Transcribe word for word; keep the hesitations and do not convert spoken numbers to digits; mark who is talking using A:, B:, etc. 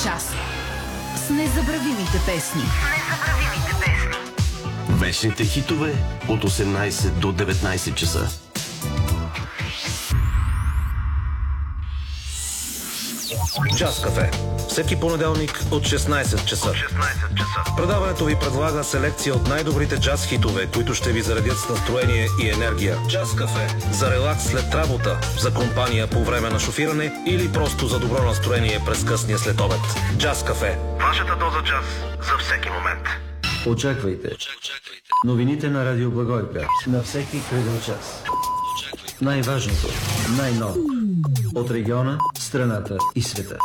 A: час с незабравимите песни.
B: Незабравимите песни.
C: Вечните хитове от осемнайсет до деветнайсет часа.
D: Джаз кафе. Всеки понеделник от шестнайсет часа.
B: шестнайсет часа.
D: Предаването ви предлага селекция от най-добрите джаз хитове, които ще ви заредят с настроение и енергия. Джаз кафе. За релакс след работа, за компания по време на шофиране или просто за добро настроение през късния следобед. Джаз кафе.
B: Вашата доза джаз за всеки момент.
E: Очаквайте. Новините на Радио Благоевград на всеки кръгъл час. Най-важното, най-ново от региона, страната и света.